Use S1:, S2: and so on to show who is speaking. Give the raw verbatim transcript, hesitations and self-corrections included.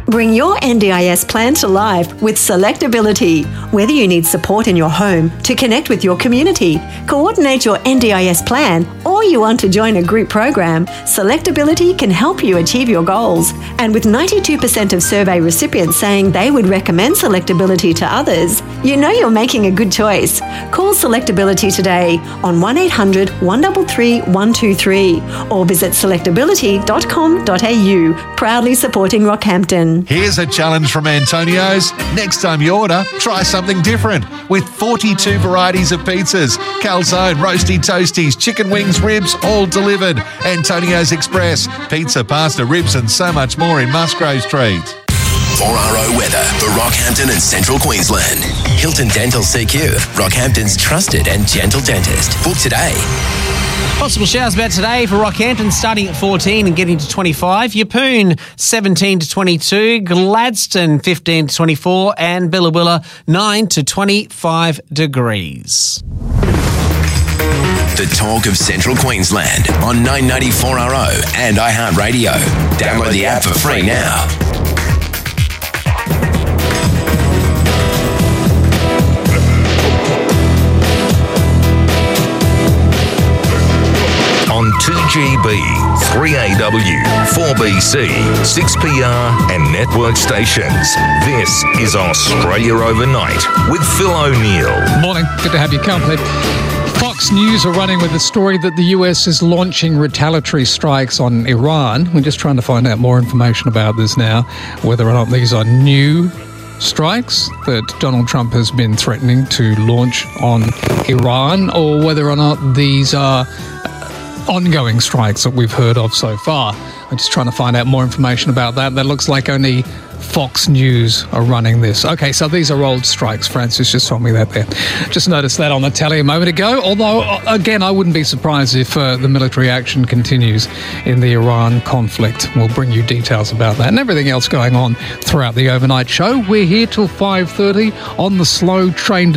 S1: Bring your N D I S plan to life with Selectability. Whether you need support in your home, to connect with your community, coordinate your N D I S plan, or you want to join a group program, Selectability can help you achieve your goals. And with ninety-two percent of survey recipients saying they would recommend Selectability to others, you know you're making a good choice. Call Selectability today on one eight hundred, one three three, one two three or visit selectability dot com dot a u, proudly supporting Rockhampton.
S2: Here's a challenge from Antonio's. Next time you order, try something different with forty-two varieties of pizzas, calzone, roasty toasties, chicken wings, ribs, all delivered. Antonio's Express, pizza, pasta, ribs and so much more in Musgrave Street.
S3: four R O weather for Rockhampton and Central Queensland. Hilton Dental C Q, Rockhampton's trusted and gentle dentist. Book today.
S4: Possible showers about today for Rockhampton, starting at fourteen and getting to twenty-five. Yeppoon, seventeen to twenty-two. Gladstone, fifteen to twenty-four. And Billawilla, nine to twenty-five degrees.
S3: The talk of Central Queensland on nine ninety-four R O and iHeartRadio. Download the app for free now.
S5: On two G B, three A W, four B C, six P R and network stations. This is Australia Overnight with Phil O'Neill.
S6: Morning, good to have your company. Fox News are running with the story that the U S is launching retaliatory strikes on Iran. We're just trying to find out more information about this now, whether or not these are new strikes that Donald Trump has been threatening to launch on Iran, or whether or not these are ongoing strikes that we've heard of so far. I'm just trying to find out more information about that. That looks like only Fox News are running this. Okay, so these are old strikes. Francis just told me that there. Just noticed that on the telly a moment ago. Although, again, I wouldn't be surprised if uh, the military action continues in the Iran conflict. We'll bring you details about that and everything else going on throughout the overnight show. We're here till five thirty on the slow train